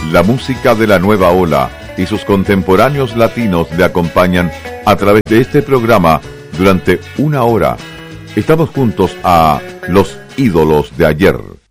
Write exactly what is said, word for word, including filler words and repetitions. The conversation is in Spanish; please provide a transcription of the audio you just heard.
La música de la nueva ola y sus contemporáneos latinos le acompañan a través de este programa durante una hora. Estamos juntos a los ídolos de ayer.